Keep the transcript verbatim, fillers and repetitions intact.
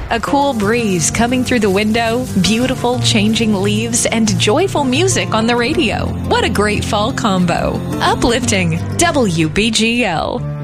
A cool breeze coming through the window, beautiful changing leaves, and joyful music on the radio. What a great fall combo. Uplifting W B G L.